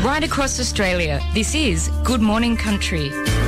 Right across Australia, this is Good Morning Country.